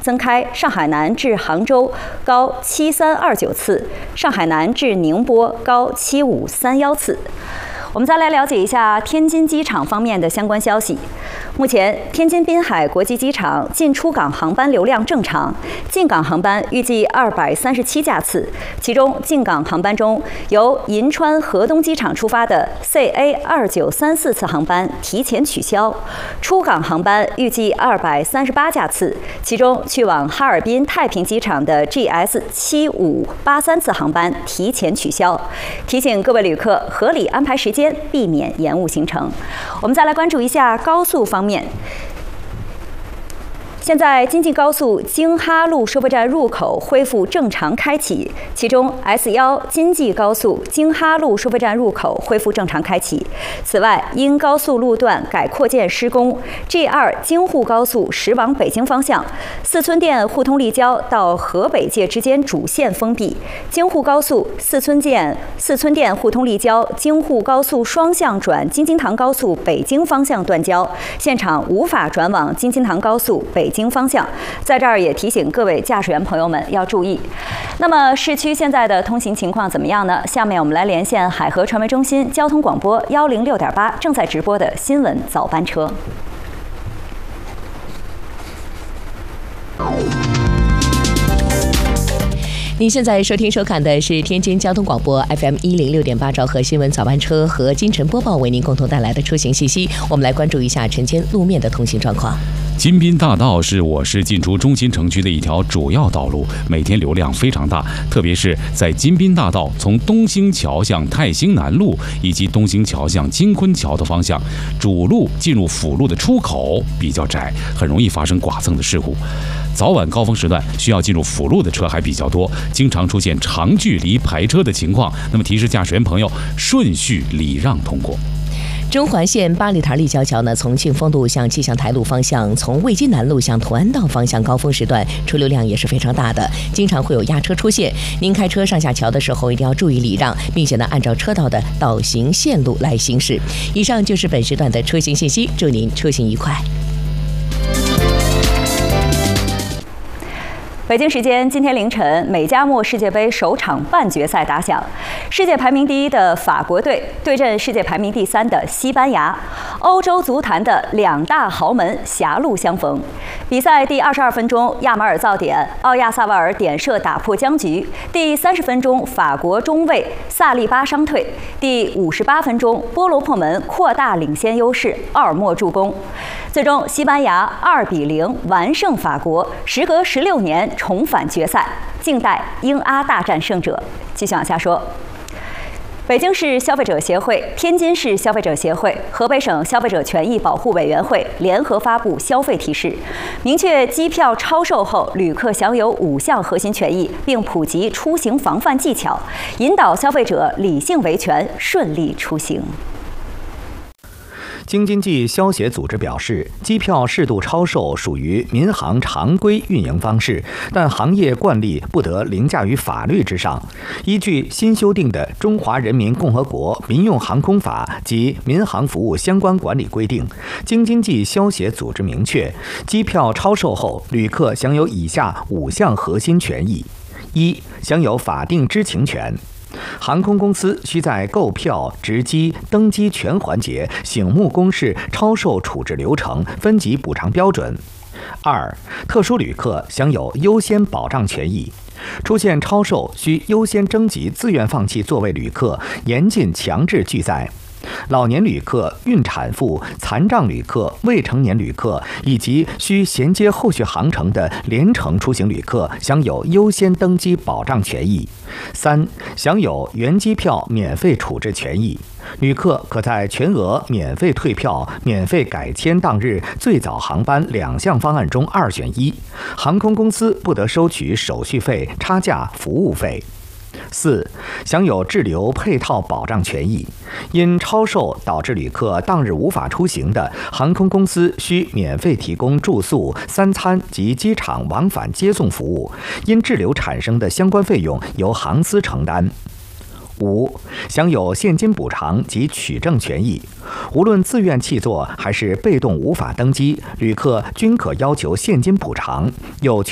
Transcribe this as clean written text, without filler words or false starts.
增开上海南至杭州高7329次，上海南至宁波高7531次。我们再来了解一下天津机场方面的相关消息。目前，天津滨海国际机场进出港航班流量正常，进港航班预计237架次，其中进港航班中由银川河东机场出发的 CA2934次航班提前取消，出港航班预计238架次，其中去往哈尔滨太平机场的 GS7583次航班提前取消。提醒各位旅客合理安排时间，避免延误行程。我们再来关注一下高速方面。现在，京济高速京哈路收费站入口恢复正常开启，其中 S1京济高速京哈路收费站入口恢复正常开启。此外，因高速路段改扩建施工 ，G2 京沪高速驶往北京方向，四村店互通立交到河北界之间主线封闭；京沪高速四村店互通立交京沪高速双向转京津塘高速北京方向断交，现场无法转往京津塘高速北京方向。在这儿也提醒各位驾驶员朋友们要注意。那么市区现在的通行情况怎么样呢？下面我们来连线海河传媒中心交通广播106.8正在直播的新闻早班车。 您现在收听收看的是天津交通广播 FM 106.8兆赫新闻早班车和金晨播报为您共同带来的出行信息。我们来关注一下晨间路面的通行状况。 金滨大道是我市进出中心城区的一条主要道路，每天流量非常大，特别是在金滨大道从东兴桥向泰兴南路以及东兴桥向金昆桥的方向，主路进入辅路的出口比较窄，很容易发生剐蹭的事故。早晚高峰时段需要进入辅路的车还比较多，经常出现长距离排车的情况，那么提示驾驶员朋友顺序礼让通过。 中环线八里台立交桥呢，从庆丰路向气象台路方向，从渭津南路向同安道方向，高峰时段车流量也是非常大的，经常会有压车出现。您开车上下桥的时候一定要注意礼让，并且呢按照车道的导行线路来行驶。以上就是本时段的出行信息，祝您出行愉快。 北京时间今天凌晨，美加墨世界杯首场半决赛打响，世界排名第1的法国队对阵世界排名第3的西班牙，欧洲足坛的2大豪门狭路相逢。比赛第22分钟，亚马尔造点，奥亚萨瓦尔点射打破僵局。第30分钟，法国中卫萨利巴伤退。第58分钟，波罗破门扩大领先优势，奥尔莫助攻。最终，西班牙2-0完胜法国，时隔16年重返决赛，静待英阿大战胜者。继续往下说。北京市消费者协会、天津市消费者协会、河北省消费者权益保护委员会联合发布消费提示，明确机票超售后旅客享有5项核心权益，并普及出行防范技巧，引导消费者理性维权，顺利出行。 京津冀消协组织表示，机票适度超售属于民航常规运营方式，但行业惯例不得凌驾于法律之上。依据新修订的《中华人民共和国民用航空法》及民航服务相关管理规定，京津冀消协组织明确，机票超售后，旅客享有以下5项核心权益：一、享有法定知情权。航空公司需在购票、值机、登机全环节醒目公示超售处置流程、分级补偿标准。2、特殊旅客享有优先保障权益。出现超售，需优先征集自愿放弃座位旅客，严禁强制拒载。老年旅客、孕产妇、残障旅客、未成年旅客以及需衔接后续航程的联程出行旅客享有优先登机保障权益。3、享有原机票免费处置权益。旅客可在全额免费退票、免费改签当日最早航班2项方案中2选1，航空公司不得收取手续费、差价、服务费。4、享有滞留配套保障权益。因超售导致旅客当日无法出行的，航空公司需免费提供住宿、3餐及机场往返接送服务，因滞留产生的相关费用由航司承担。5、享有现金补偿及取证权益。无论自愿弃座还是被动无法登机，旅客均可要求现金补偿，有